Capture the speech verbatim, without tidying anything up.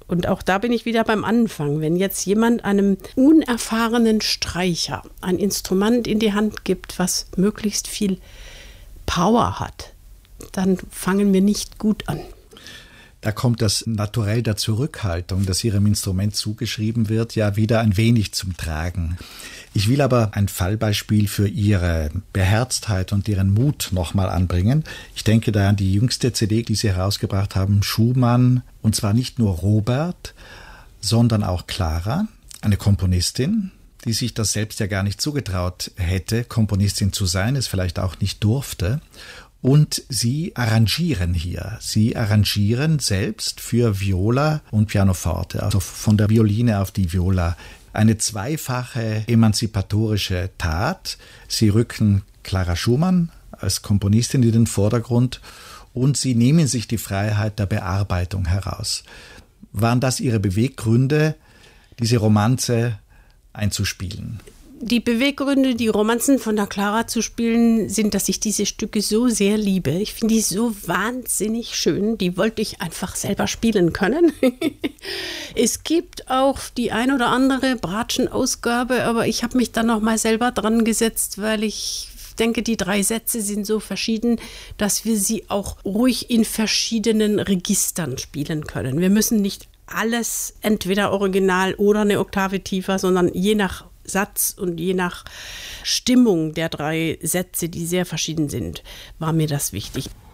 Und auch da bin ich wieder beim Anfang. Wenn jetzt jemand einem unerfahrenen Streicher ein Instrument in die Hand gibt, was möglichst viel Power hat, dann fangen wir nicht gut an. Da kommt das Naturell der Zurückhaltung, das Ihrem Instrument zugeschrieben wird, ja wieder ein wenig zum Tragen. Ich will aber ein Fallbeispiel für Ihre Beherztheit und Ihren Mut nochmal anbringen. Ich denke da an die jüngste C D, die Sie herausgebracht haben, Schumann, und zwar nicht nur Robert, sondern auch Clara, eine Komponistin, die sich das selbst ja gar nicht zugetraut hätte, Komponistin zu sein, es vielleicht auch nicht durfte. Und Sie arrangieren hier. Sie arrangieren selbst für Viola und Pianoforte, also von der Violine auf die Viola. Eine zweifache emanzipatorische Tat. Sie rücken Clara Schumann als Komponistin in den Vordergrund und Sie nehmen sich die Freiheit der Bearbeitung heraus. Waren das Ihre Beweggründe, diese Romanze einzuspielen? Die Beweggründe, die Romanzen von der Clara zu spielen, sind, dass ich diese Stücke so sehr liebe. Ich finde die so wahnsinnig schön. Die wollte ich einfach selber spielen können. Es gibt auch die ein oder andere Bratschen-Ausgabe, aber ich habe mich dann noch mal selber dran gesetzt, weil ich denke, die drei Sätze sind so verschieden, dass wir sie auch ruhig in verschiedenen Registern spielen können. Wir müssen nicht alles entweder original oder eine Oktave tiefer, sondern je nach Satz und je nach Stimmung der drei Sätze, die sehr verschieden sind, war mir das wichtig.